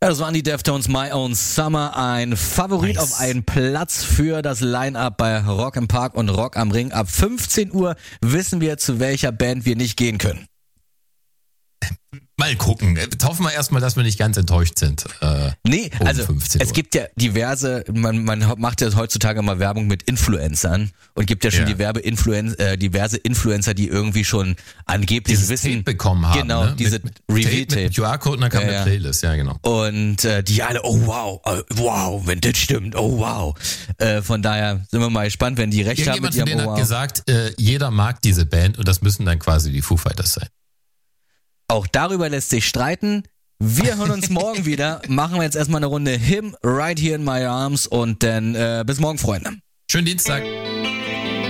Das waren die Deftones, My Own Summer, ein Favorit auf einen Platz für das Line-Up bei Rock im Park und Rock am Ring. Ab 15 Uhr wissen wir, zu welcher Band wir nicht gehen können. Mal gucken. Hoffen wir erstmal, dass wir nicht ganz enttäuscht sind. Es gibt ja diverse, man macht ja heutzutage mal Werbung mit Influencern und gibt ja schon diverse Influencer, die irgendwie schon angeblich dieses wissen. Tape bekommen haben. Genau, ne? diese Reveal-Tape. Mit QR-Code und dann kam eine Playlist, ja genau. Und die alle, oh wow, wenn das stimmt, oh wow. Von daher sind wir mal gespannt, wenn die recht haben mit ihrem Irgendjemand von denen hat gesagt, jeder mag diese Band und das müssen dann quasi die Foo Fighters sein. Auch darüber lässt sich streiten. Wir hören uns morgen wieder. Machen wir jetzt erstmal eine Runde Him Right Here in My Arms und dann bis morgen, Freunde. Schönen Dienstag.